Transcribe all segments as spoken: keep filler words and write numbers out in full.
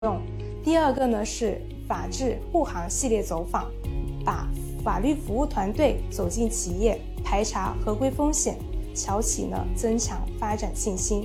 用。第二个呢是法治护航系列走访，把法律服务团队走进企业，排查合规风险，侨企呢增强发展信心。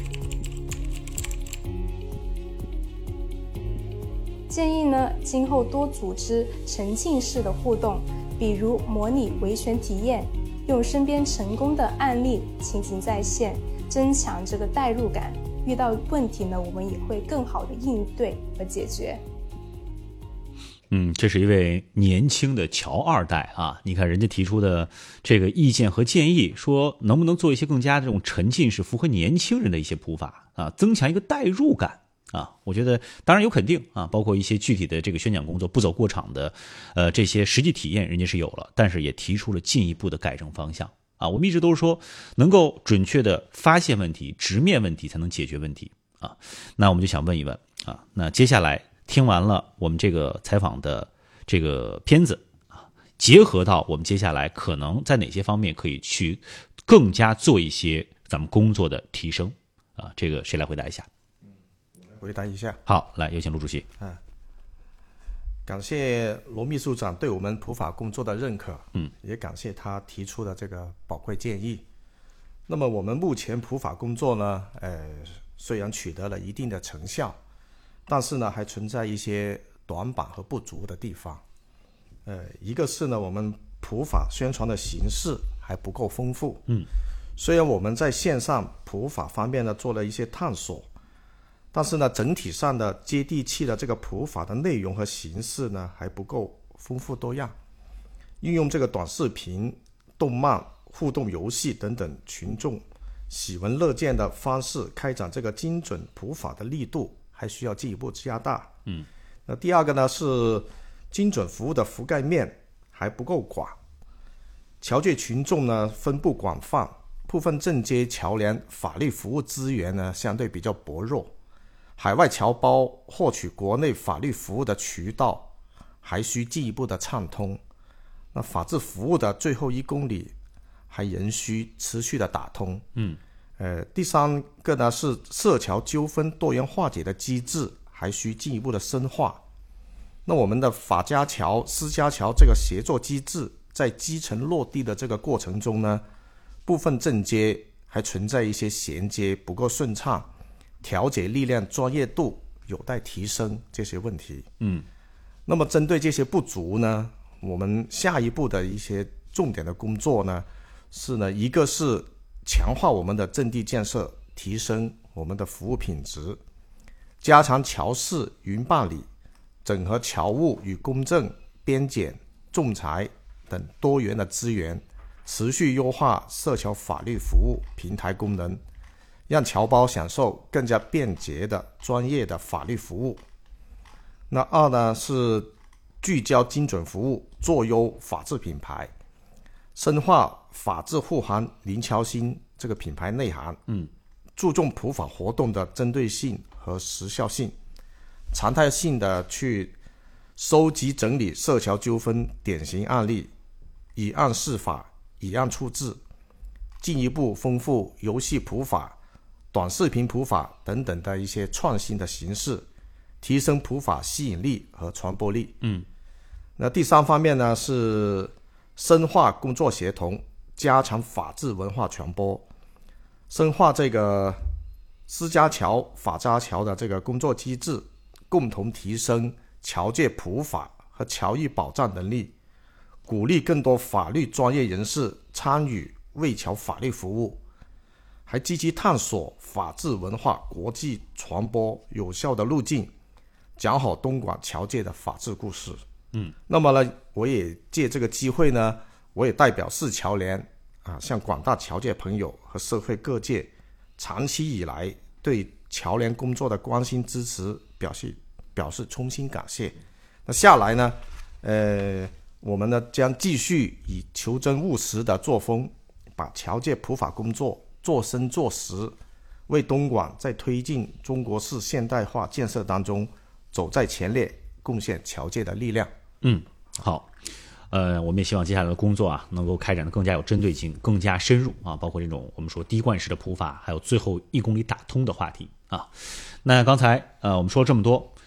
建议呢今后多组织沉浸式的互动，比如模拟维权体验，用身边成功的案例情景再现，增强这个代入感。遇到问题呢，我们也会更好的应对和解决。 嗯，这是一位年轻的侨二代啊！你看人家提出的这个意见和建议，说能不能做一些更加这种沉浸式、符合年轻人的一些普法啊，增强一个代入感啊！我觉得当然有肯定啊，包括一些具体的这个宣讲工作，不走过场的，呃，这些实际体验人家是有了，但是也提出了进一步的改正方向。啊，我们一直都是说，能够准确的发现问题、直面问题，才能解决问题啊。那我们就想问一问啊，那接下来听完了我们这个采访的这个片子啊，结合到我们接下来可能在哪些方面可以去更加做一些咱们工作的提升啊？这个谁来回答一下？ 回答一下。 好，来有请陆主席。 啊。感谢罗秘书长对我们普法工作的认可， 嗯， 也感谢他提出的这个宝贵建议。那么我们目前普法工作呢，呃，虽然取得了一定的成效，但是呢，还存在一些短板和不足的地方。呃，一个是呢，我们普法宣传的形式还不够丰富， 嗯， 虽然我们在线上普法方面呢做了一些探索。但是呢，整体上的接地气的这个普法的内容和形式呢，还不够丰富多样。运用这个短视频、动漫、互动游戏等等群众喜闻乐见的方式开展这个精准普法的力度，还需要进一步加大。 嗯， 那第二个呢是精准服务的覆盖面还不够广，侨界群众呢分布广泛，部分正阶侨联法律服务资源呢相对比较薄弱。海外侨胞获取国内法律服务的渠道还需进一步的畅通，那法治服务的最后一公里还仍需持续的打通。 嗯， 呃，第三个呢是涉侨纠纷多元化解的机制还需进一步的深化。那我们的法家侨、私家侨这个协作机制在基层落地的这个过程中呢，部分正阶还存在一些衔接不够顺畅，调解力量专业度有待提升这些问题。 嗯， 那么针对这些不足呢，我们下一步的一些重点的工作呢，是呢，一个是强化我们的阵地建设，提升我们的服务品质，加强侨事云办理，整合侨务与公证、边检、仲裁等多元的资源，持续优化涉侨法律服务平台功能，让侨胞享受更加便捷的专业的法律服务。那二呢是聚焦精准服务，做优法治品牌，深化法治护航零侨心这个品牌内涵， 嗯， 注重普法活动的针对性和时效性，常态性的去收集整理涉侨纠纷典型案例，以案释法，以案处置，进一步丰富游戏普法、短视频普法等等的一些创新的形式，提升普法吸引力和传播力。 嗯， 那第三方面呢是深化工作协同，加强法治文化传播，深化这个私家侨、法家侨的这个工作机制，共同提升侨界普法和侨益保障能力，鼓励更多法律专业人士参与为侨法律服务，还积极探索法治文化国际传播有效的路径，讲好东莞侨界的法治故事。 嗯， 那么呢，我也借这个机会呢，我也代表市侨联啊，向广大侨界朋友和社会各界长期以来对侨联工作的关心支持表示表示衷心感谢。那下来呢，呃，我们呢将继续以求真务实的作风，把侨界普法工作做深做实，为东莞在推进中国式现代化建设当中走在前列，贡献侨界的力量。 嗯，好，呃，我们也希望接下来的工作啊，能够开展的更加有针对性，更加深入啊，包括这种我们说滴灌式的普法，还有最后一公里打通的话题啊。那刚才呃，我们说了这么多，